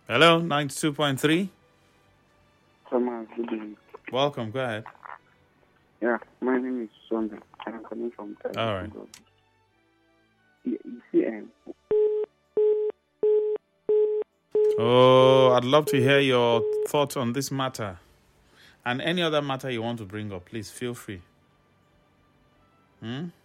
Hello, 92.3. Thomas, good evening. Welcome, go ahead. Yeah, my name is Sunday. I'm coming from All right. You see, Oh, I'd love to hear your thoughts on this matter. And any other matter you want to bring up, please feel free.